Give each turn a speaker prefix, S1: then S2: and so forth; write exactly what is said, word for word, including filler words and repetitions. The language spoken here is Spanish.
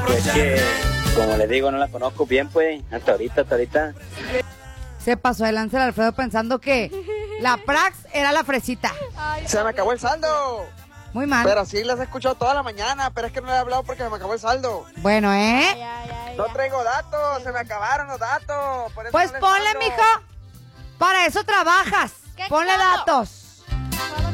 S1: Es que, como le digo, no la conozco bien, pues, hasta ahorita, hasta ahorita.
S2: Se pasó de lanza el Alfredo pensando que la Prax era la fresita.
S3: Se me acabó el saldo.
S2: Muy mal.
S3: Pero sí las he escuchado toda la mañana, pero es que no le he hablado porque se me acabó el saldo.
S2: Bueno, ¿eh?
S4: Ay, ay, ay,
S3: No
S4: ya.
S3: traigo datos, se me acabaron los datos. Por eso
S2: Pues
S3: no les
S2: ponle,
S3: mando.
S2: mija. Para eso trabajas.
S4: ¿Qué
S2: Ponle
S4: quiero?
S2: datos.